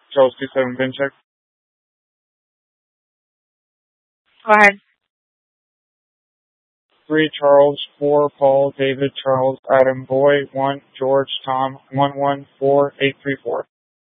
Charles 27 VIN check. Go ahead. 3 Charles, 4 Paul, David, Charles, Adam, Boy, 1 George, Tom, 114834.